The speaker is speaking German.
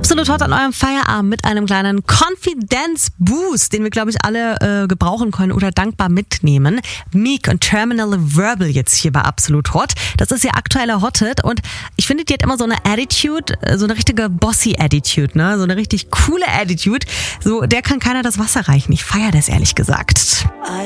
Absolut Hot an eurem Feierabend mit einem kleinen Confidence-Boost, den wir, glaube ich, alle gebrauchen können oder dankbar mitnehmen. Meek und Terminal Verbal jetzt hier bei Absolut Hot. Das ist ihr aktueller Hot-Hit und ich finde, die hat immer so eine Attitude, so eine richtige Bossy-Attitude, ne? So eine richtig coole Attitude. So, der kann keiner das Wasser reichen. Ich feiere das ehrlich gesagt.